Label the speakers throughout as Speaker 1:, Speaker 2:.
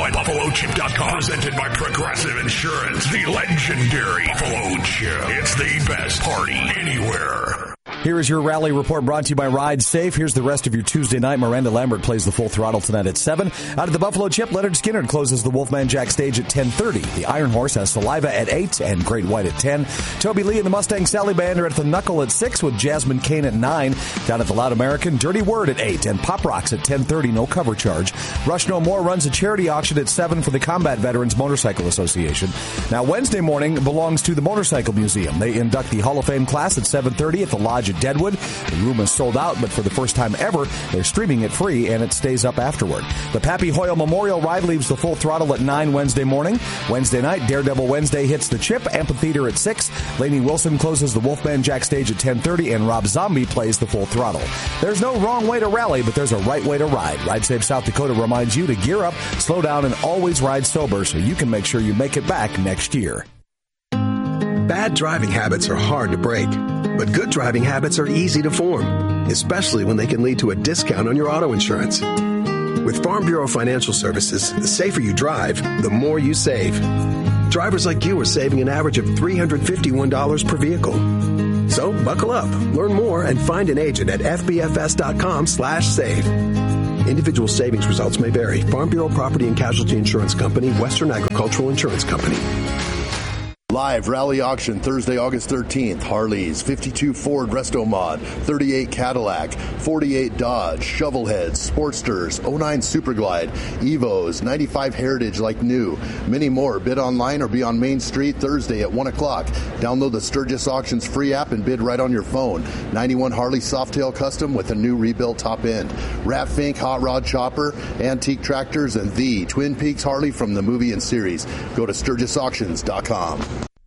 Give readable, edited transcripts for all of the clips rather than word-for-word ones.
Speaker 1: at BuffaloChip.com. Presented by Progressive Insurance. The legendary Buffalo Chip. It's the best party anywhere.
Speaker 2: Here is your rally report brought to you by Ride Safe. Here's the rest of your Tuesday night. Miranda Lambert plays the Full Throttle tonight at 7. Out at the Buffalo Chip, Leonard Skinner closes the Wolfman Jack stage at 10:30. The Iron Horse has Saliva at 8 and Great White at 10. Toby Lee and the Mustang Sally Band are at the Knuckle at 6 with Jasmine Kane at 9. Down at the Loud American, Dirty Word at 8 and Pop Rocks at 10:30, no cover charge. Rush No More runs a charity auction at 7 for the Combat Veterans Motorcycle Association. Now, Wednesday morning belongs to the Motorcycle Museum. They induct the Hall of Fame class at 7:30 at the Lodge at Deadwood. The room is sold out, but for the first time ever, they're streaming it free, and it stays up afterward. The Pappy Hoyle Memorial Ride leaves the Full Throttle at 9 Wednesday morning. Wednesday night, Daredevil Wednesday hits the Chip, Amphitheater at 6. Lainey Wilson closes the Wolfman Jack stage at 10:30, and Rob Zombie plays the Full Throttle. There's no wrong way to rally, but there's a right way to ride. Ride Safe South Dakota reminds you to gear up, slow down, and always ride sober so you can make sure you make it back next year.
Speaker 3: Bad driving habits are hard to break, but good driving habits are easy to form, especially when they can lead to a discount on your auto insurance. With Farm Bureau Financial Services, the safer you drive, the more you save. Drivers like you are saving an average of $351 per vehicle. So buckle up, learn more, and find an agent at fbfs.com/save. Individual savings results may vary. Farm Bureau Property and Casualty Insurance Company, Western Agricultural Insurance Company.
Speaker 4: Live rally auction Thursday, August 13th. Harleys, 52 Ford Resto-Mod, 38 Cadillac, 48 Dodge, Shovelheads, Sportsters, 09 Superglide, Evos, 95 Heritage like new. Many more. Bid online or be on Main Street Thursday at 1 o'clock. Download the Sturgis Auctions free app and bid right on your phone. 91 Harley Softail Custom with a new rebuilt top end. Rat Fink Hot Rod Chopper, Antique Tractors, and the Twin Peaks Harley from the movie and series. Go to SturgisAuctions.com.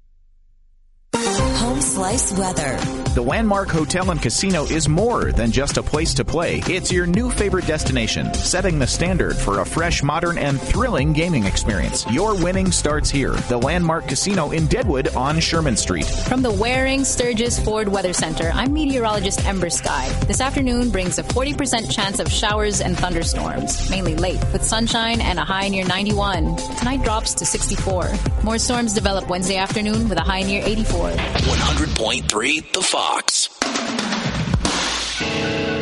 Speaker 5: Home Slice weather.
Speaker 6: The Landmark Hotel and Casino is more than just a place to play. It's your new favorite destination, setting the standard for a fresh, modern, and thrilling gaming experience. Your winning starts here. The Landmark Casino in Deadwood on Sherman Street.
Speaker 7: From the Waring Sturgis Ford Weather Center, I'm meteorologist Ember Sky. This afternoon brings a 40% chance of showers and thunderstorms, mainly late, with sunshine and a high near 91. Tonight drops to 64. More storms develop Wednesday afternoon with a high near 84.
Speaker 1: 100.3 The Fox.